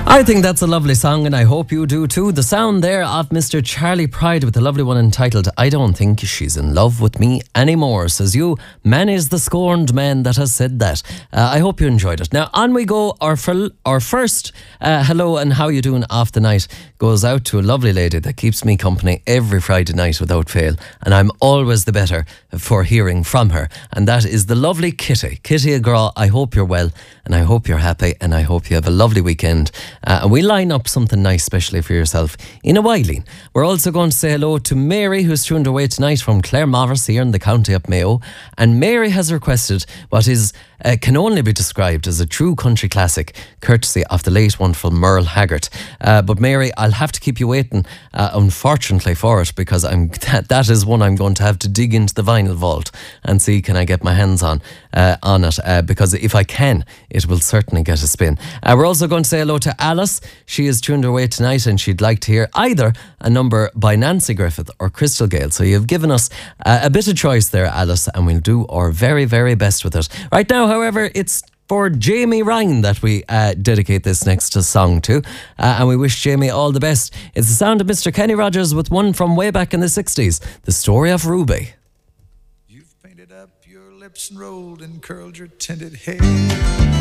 I think that's a lovely song, and I hope you do too. The sound there of Mr. Charlie Pride with a lovely one entitled I Don't Think She's in Love With Me Anymore, says you. Man is the scorned man that has said that. I hope you enjoyed it. Now, on we go. Our first hello and how you doing off the night goes out to a lovely lady that keeps me company every Friday night without fail, and I'm always the better for hearing from her, and that is the lovely Kitty. Kitty Agra, I hope you're well, and I hope you're happy, and I hope you have a lovely weekend. And we line up something nice especially for yourself in a while. We're also going to say hello to Mary, who's tuned away tonight from Claremorris here in the county of Mayo, and Mary has requested what is can only be described as a true country classic, courtesy of the late wonderful Merle Haggard. But Mary, I'll have to keep you waiting, unfortunately, for it, because that is one I'm going to have to dig into the vinyl vault and see can I get my hands on it, because if I can, it will certainly get a spin. We're also going to say hello to Alice. She is tuned away tonight and she'd like to hear either a number by Nancy Griffith or Crystal Gale. So you've given us a bit of choice there, Alice, and we'll do our very, very best with it. Right now, however, it's for Jamie Ryan that we dedicate this next song to, and we wish Jamie all the best. It's the sound of Mr. Kenny Rogers with one from way back in the 60s, The Story of Ruby. You've painted up your lips and rolled and curled your tinted hair.